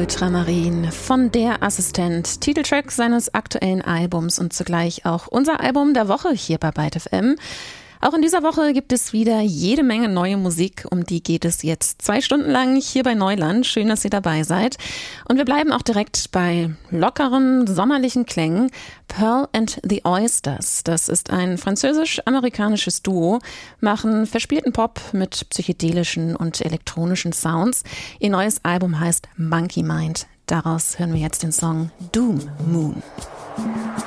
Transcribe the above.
Ultramarin von Der Assistent, Titeltrack seines aktuellen Albums und zugleich auch unser Album der Woche hier bei Byte FM. Auch in dieser Woche gibt es wieder jede Menge neue Musik, um die geht es jetzt 2 Stunden lang hier bei Neuland. Schön, dass ihr dabei seid. Und wir bleiben auch direkt bei lockeren, sommerlichen Klängen. Pearl and the Oysters, das ist ein französisch-amerikanisches Duo, machen verspielten Pop mit psychedelischen und elektronischen Sounds. Ihr neues Album heißt Monkey Mind. Daraus hören wir jetzt den Song Doom Moon.